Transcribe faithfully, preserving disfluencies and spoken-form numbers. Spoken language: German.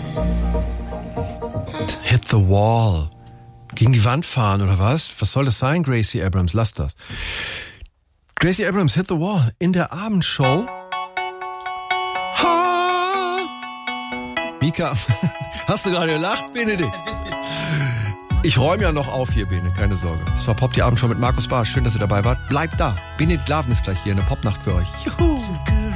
Hit the wall. Gegen die Wand fahren oder was? Was soll das sein, Gracie Abrams? Lass das. Gracie Abrams, Hit the Wall in der Abendshow. Ha! Mika, hast du gerade gelacht, Benedikt? Ein bisschen. Ich räume ja noch auf hier, Bene, keine Sorge. Das war Pop die Abendshow mit Markus Barsch. Schön, dass ihr dabei wart. Bleibt da. Benedikt Laven ist gleich hier in der Popnacht für euch. Juhu!